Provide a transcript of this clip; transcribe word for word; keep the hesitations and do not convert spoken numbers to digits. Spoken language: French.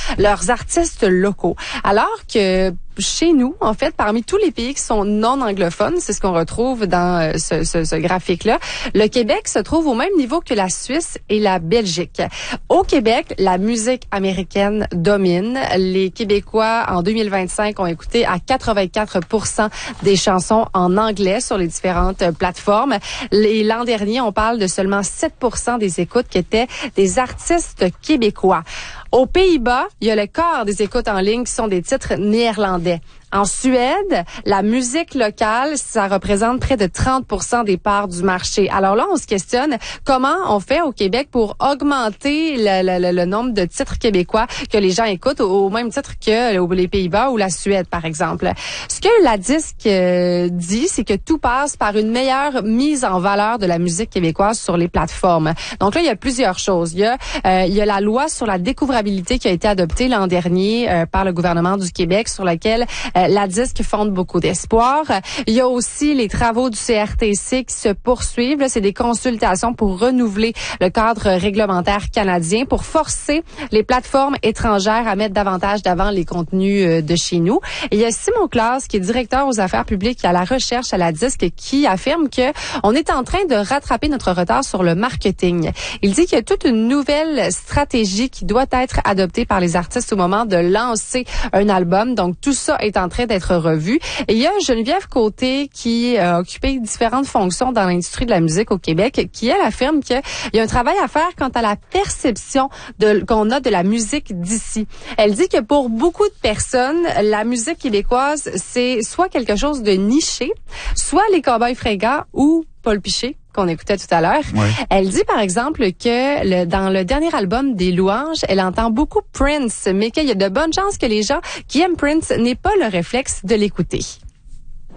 leurs artistes locaux. Alors que chez nous, en fait, parmi tous les pays qui sont non anglophones, c'est ce qu'on retrouve dans euh, ce, ce, ce graphique-là, le Québec se trouve au même niveau que la Suisse et la Belgique. Au Québec, la musique américaine domine. Les Québécois, en deux mille vingt-cinq, ont écouté à quatre-vingt-quatre pour cent des chansons en anglais sur les différentes euh, plateformes. Et l'an dernier, on parle de seulement sept pour cent des écoutes qui étaient des artistes québécois. Aux Pays-Bas, il y a le quart des écoutes en ligne qui sont des titres néerlandais. En Suède, la musique locale, ça représente près de trente pour cent des parts du marché. Alors là, on se questionne comment on fait au Québec pour augmenter le, le, le nombre de titres québécois que les gens écoutent au même titre que les Pays-Bas ou la Suède, par exemple. Ce que la disque euh, dit, c'est que tout passe par une meilleure mise en valeur de la musique québécoise sur les plateformes. Donc là, il y a plusieurs choses. Il y a, euh, il y a la loi sur la découvrabilité qui a été adoptée l'an dernier euh, par le gouvernement du Québec, sur laquelle la disque fonde beaucoup d'espoir. Il y a aussi les travaux du C R T C qui se poursuivent. C'est des consultations pour renouveler le cadre réglementaire canadien, pour forcer les plateformes étrangères à mettre davantage d'avant les contenus de chez nous. Et il y a Simon Claas, qui est directeur aux affaires publiques et à la recherche à la disque, qui affirme que on est en train de rattraper notre retard sur le marketing. Il dit qu'il y a toute une nouvelle stratégie qui doit être adoptée par les artistes au moment de lancer un album. Donc tout ça est en train d'être revu. Et il y a Geneviève Côté qui a occupé différentes fonctions dans l'industrie de la musique au Québec, qui, elle, affirme qu'il y a un travail à faire quant à la perception de, qu'on a de la musique d'ici. Elle dit que pour beaucoup de personnes, la musique québécoise, c'est soit quelque chose de niché, soit les Cowboys fringants ou Paul Piché, qu'on écoutait tout à l'heure. Ouais. Elle dit, par exemple, que le, dans le dernier album des Louanges, elle entend beaucoup Prince, mais qu'il y a de bonnes chances que les gens qui aiment Prince n'aient pas le réflexe de l'écouter.